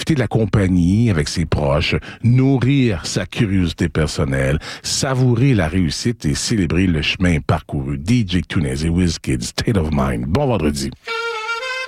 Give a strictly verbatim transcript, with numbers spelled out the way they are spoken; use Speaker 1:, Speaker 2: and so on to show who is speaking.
Speaker 1: profiter de la compagnie avec ses proches, nourrir sa curiosité personnelle, savourer la réussite et célébrer le chemin parcouru. D J Tunez et WizKid, State of Mind. Bon vendredi.